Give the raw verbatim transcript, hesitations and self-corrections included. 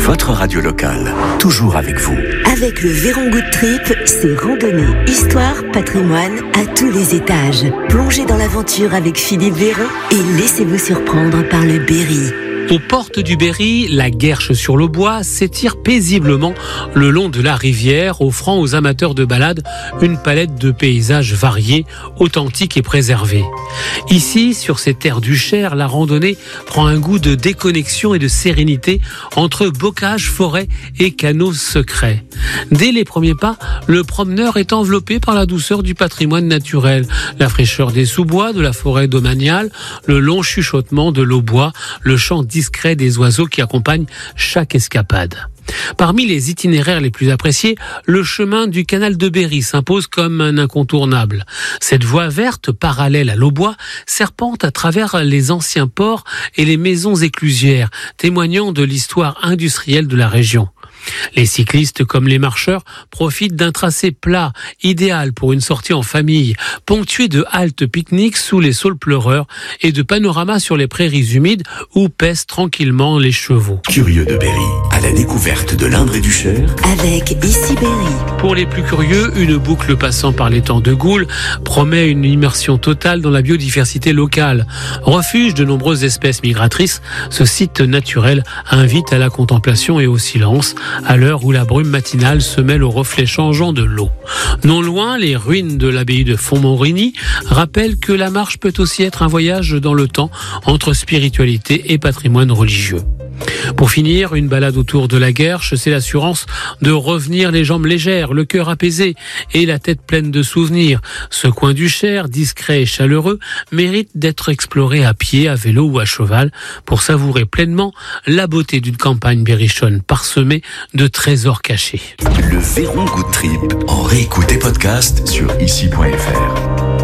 votre radio locale, toujours avec vous. Avec le Véron Good Trip, c'est randonnée, histoire, patrimoine à tous les étages. Plongez dans l'aventure avec Philippe Véron et laissez-vous surprendre par le Berry. Aux portes du Berry, la Guerche sur le bois s'étire paisiblement le long de la rivière, offrant aux amateurs de balade une palette de paysages variés, authentiques et préservés. Ici, sur ces terres du Cher, la randonnée prend un goût de déconnexion et de sérénité entre bocages, forêts et canaux secrets. Dès les premiers pas, le promeneur est enveloppé par la douceur du patrimoine naturel, la fraîcheur des sous-bois, de la forêt domaniale, le long chuchotement de l'aubois, le chant discret des oiseaux qui accompagnent chaque escapade. Parmi les itinéraires les plus appréciés, le chemin du canal de Berry s'impose comme un incontournable. Cette voie verte, parallèle à l'aubois, serpente à travers les anciens ports et les maisons éclusières, témoignant de l'histoire industrielle de la région. Les cyclistes comme les marcheurs profitent d'un tracé plat, idéal pour une sortie en famille, ponctué de haltes pique-niques sous les saules pleureurs et de panoramas sur les prairies humides où pèsent tranquillement les chevaux. Curieux de Berry, à la découverte de l'Indre et du Cher, avec Ici Berry. Pour les plus curieux, une boucle passant par l'étang de Goul promet une immersion totale dans la biodiversité locale. Refuge de nombreuses espèces migratrices, ce site naturel invite à la contemplation et au silence, à l'heure où la brume matinale se mêle aux reflets changeants de l'eau. Non loin, les ruines de l'abbaye de Fontmorigny rappellent que la marche peut aussi être un voyage dans le temps entre spiritualité et patrimoine religieux. Pour finir, une balade autour de la Guerche, c'est l'assurance de revenir les jambes légères, le cœur apaisé et la tête pleine de souvenirs. Ce coin du Cher, discret et chaleureux, mérite d'être exploré à pied, à vélo ou à cheval pour savourer pleinement la beauté d'une campagne berrichonne parsemée de trésors cachés. le Véron Good Trip, en réécoute et podcast sur ici point f r.